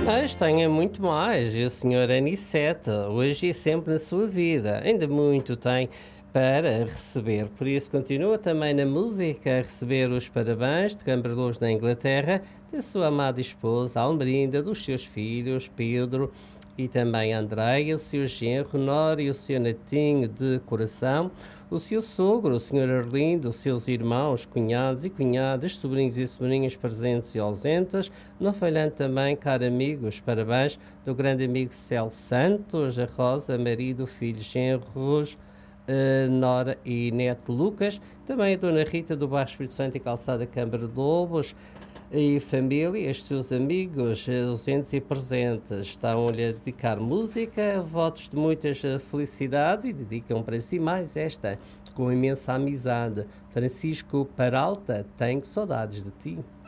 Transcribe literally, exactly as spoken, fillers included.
Mas tenha muito mais, e o senhor Anicete, hoje e sempre na sua vida, ainda muito tem para receber. Por isso continua também na música a receber os parabéns de Camberlouros na Inglaterra, da sua amada esposa Almerinda, dos seus filhos Pedro e também Andréia, o seu genro Nora e o seu netinho de coração, o seu sogro, o senhor Arlindo, os seus irmãos, cunhados e cunhadas, sobrinhos e sobrinhas presentes e ausentes, não falhando também, caro amigos, parabéns do grande amigo Cel Santos, a Rosa, marido, filhos, genros, eh, Nora e neto Lucas, também a dona Rita do Bairro Espírito Santo e Calçada Câmara de Lobos, e família, estes seus amigos ausentes e presentes estão-lhe a dedicar música, votos de muitas eh, felicidades e dedicam para si mais esta, com imensa amizade. Francisco Peralta, tenho saudades de ti.